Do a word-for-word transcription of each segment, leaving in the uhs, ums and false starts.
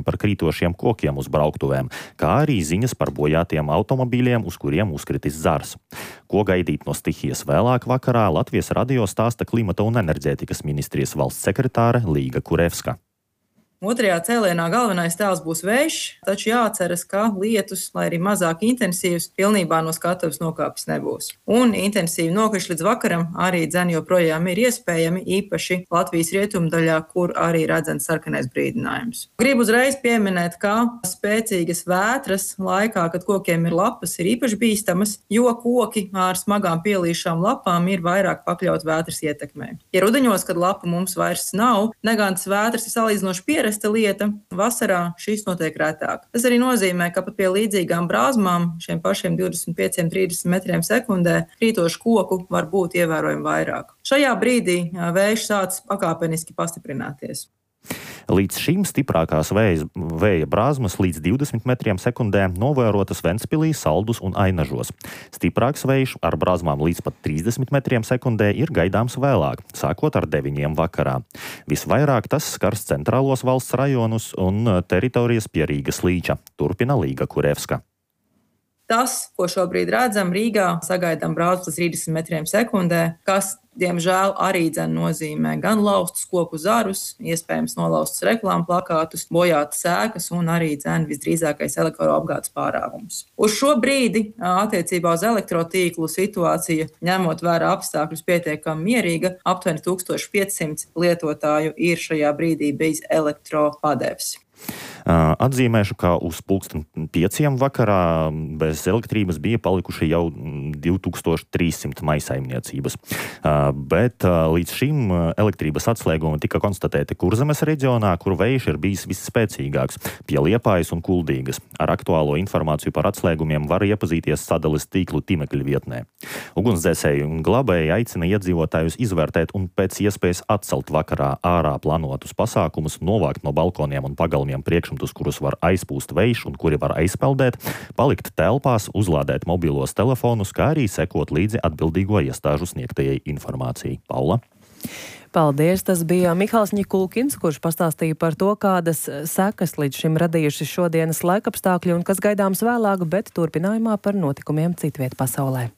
par krītošiem kokiem uz brauktuvēm, kā arī ziņas par bojātiem automobīļiem, uz kuriem uzkritis zars. Ko gaidīt no stihijas vēlāk vakarā, Latvijas radio stāsta klimata un enerģētikas ministrijas valsts sekretāre Līga Kurevska. Otrajā cēlienā galvenais tēls būs vējš, taču jāatceras, ka lietus, lai arī mazāk intensīvs, pilnībā no skatuves nokāpis nebūs. Un intensīvi nokrišļi līdz vakaram arī dzen joprojām ir iespējami, īpaši Latvijas rietumdaļā, kur arī redzams sarkanais brīdinājums. Gribu uzreiz pieminēt, ka spēcīgas vētras laikā, kad kokiem ir lapas, ir īpaši bīstamas, jo koki ar smagām pielīšām lapām ir vairāk pakļaut vētras ietekmē. Ja rudeņos, kad lapu mums vairs nav, negantas vētras ir salīdzinoši pieredzētas, lieta, vasarā šīs notiek retāk. Tas arī nozīmē, ka pat pie līdzīgām brāzmām, šiem pašiem divdesmit pieciem līdz trīsdesmit metriem sekundē, krītošu koku var būt ievērojami vairāk. Šajā brīdī vējš sāc pakāpeniski pastiprināties. Līdz šim stiprākās vēja, vēja brāzmas līdz divdesmit metriem sekundē novērotas Ventspilī, Saldus un Ainažos. Stiprāks vējš ar brāzmām līdz pat trīsdesmit metriem sekundē ir gaidāms vēlāk, sākot ar deviņiem vakarā. Visvairāk tas skars centrālos valsts rajonus un teritorijas pie Rīgas līča, turpina Līga Kurevska. Tas, ko šobrīd redzam Rīgā, sagaidām brāzmas līdz trīsdesmit metriem sekundē, kas, diemžēl, arī dzen nozīmē gan laustus koku zarus, iespējams nolaustus reklāmu plakātus, bojātas ēkas un arī dzen visdrīzākais elektroapgādes pārāvums. Uz šo brīdi attiecībā uz elektrotīklu situācija, ņemot vērā apstākļus, pietiekami mierīga, aptuveni tūkstoš piecsimt lietotāju ir šajā brīdī bijis elektropadevs. Atzīmēšu, ka uz pulksten pieciem vakarā bez elektrības bija palikuši jau divi tūkstoši trīs simti maisaimniecības. Bet līdz šim elektrības atslēgumi tika konstatēti Kurzemes reģionā, kur vējš ir bijis visspēcīgāks, pie Liepājas un Kuldīgas. Ar aktuālo informāciju par atslēgumiem var iepazīties sadales tīklu tīmekļa vietnē. Ugunsdzēsēji un glābēji aicina iedzīvotājus izvērtēt un pēc iespējas atcelt vakarā ārā plānotus pasākumus, novākt no balkoniem un pagalmiem priekšmetus, kurus var aizpūst vējš un kuri var aizpeldēt, palikt telpās, uzlādēt mobilos telefonus, kā arī sekot līdzi atbildīgo iestāžu sniegtajai informācijai. Paula? Paldies, tas bija Mihāls Ņikulkins, kurš pastāstīja par to, kādas sekas līdz šim radījuši šodienas laikapstākļi un kas gaidāms vēlāk, bet turpinājumā par notikumiem citviet pasaulē.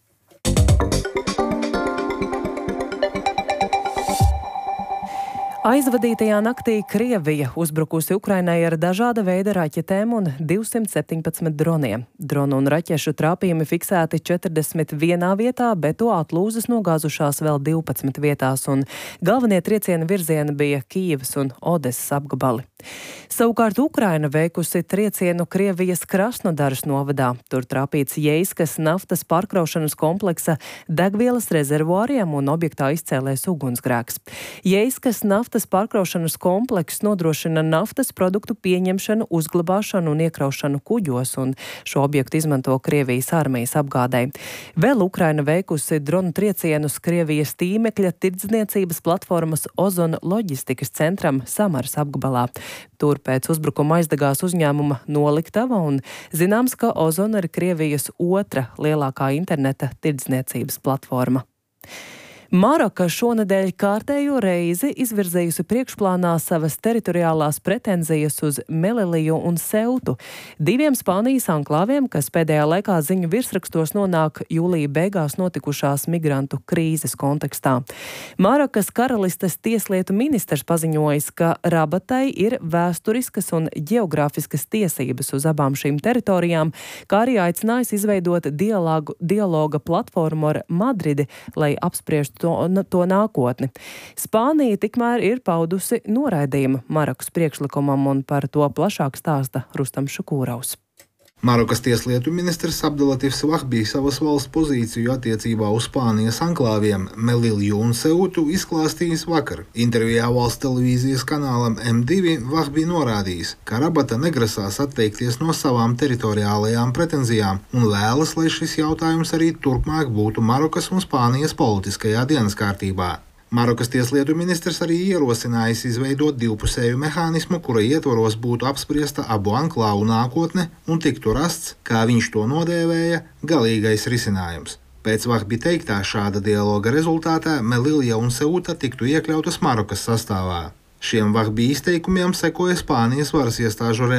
Aizvadītajā naktī Krievija uzbrukusi Ukrainai ar dažāda veida raķetēm un divsimt septiņpadsmit droniem. Dronu un raķešu trāpījumi fiksēti četrdesmit vienā vietā, bet to atlūzas nogāzušās vēl divpadsmit vietās, un galvenie trieciena virzieni bija Kijevas un Odesas apgabali. Savukārt Ukraina veikusi triecienu Krievijas Krasnodaras novadā. Tur trāpīts Jeiskas naftas pārkraušanas kompleksa degvielas rezervuāriem un objektā izcēlēs ugunsgrēks. Jeiskas naftas pārkraušanas komplekss nodrošina naftas produktu pieņemšanu, uzglabāšanu un iekraušanu kuģos, un šo objektu izmanto Krievijas armijas apgādei. Vēl Ukraina veikusi dronu triecienus Krievijas tīmekļa tirdzniecības platformas Ozon loģistikas centram Samaras apgabalā. Tur pēc uzbrukuma aizdegās uzņēmuma noliktava, un zināms, ka Ozon ir Krievijas otra lielākā interneta tirdzniecības platforma. Maroka šonedēļ kārtējo reizi izvirzījusi priekšplānā savas teritoriālās pretenzijas uz Meliliju un Seutu, diviem Spānijas anklāviem, kas pēdējā laikā ziņu virsrakstos nonāk jūlija beigās notikušās migrantu krīzes kontekstā. Marokas karalistes tieslietu ministrs paziņojis, ka Rabatai ir vēsturiskas un geogrāfiskas tiesības uz abām šīm teritorijām, kā arī aicinājis izveidot dialogu, dialoga platformu ar Madridi, lai apspriestu To, to nākotni. Spānija tikmēr ir paudusi noraidījumu Marokas priekšlikumam, un par to plašāk stāsta Rustams Šukūraus. Marokas tieslietu ministrs Abdelatifs Vahbi savas valsts pozīciju attiecībā uz Spānijas anklāviem Melilju un Seutu izklāstījis vakar. Intervijā valsts televīzijas kanālam M divi Vahbi norādījis, ka Rabata negrasās atteikties no savām teritoriālajām pretenzijām un vēlas, lai šis jautājums arī turpmāk būtu Marokas un Spānijas politiskajā dienas kārtībā. Marokas tieslietu ministrs arī ierosinājis izveidot divpusēju mehānismu, kura ietvaros būtu apspriesta abu anklāvu nākotne un tiktu rasts, kā viņš to nodēvēja, galīgais risinājums. Pēc Vahbi teiktā šāda dialoga rezultātā Melilja un Seuta tiktu iekļautas Marokas sastāvā. Šiem Vahbi izteikumiem sekoja Spānijas varas iestāžu